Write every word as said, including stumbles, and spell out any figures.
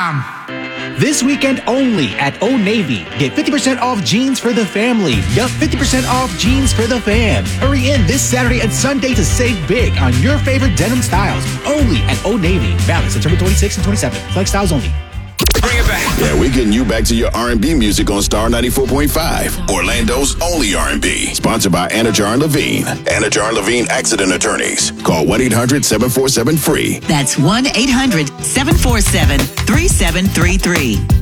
Bam! This weekend only at Old Navy. Get fifty percent off jeans for the family. Yup, fifty percent off jeans for the fam. Hurry in this Saturday and Sunday to save big on your favorite denim styles. Only at Old Navy. Valid September twenty-sixth and twenty-seventh. Select styles only. Bring it back. Yeah, we're getting you back to your R and B music on Star ninety-four point five. Orlando's only R and B. Sponsored by Anajar and Levine. Anajar and Levine Accident Attorneys. Call one eight hundred seven four seven free. That's one eight hundred seven four seven three seven three three.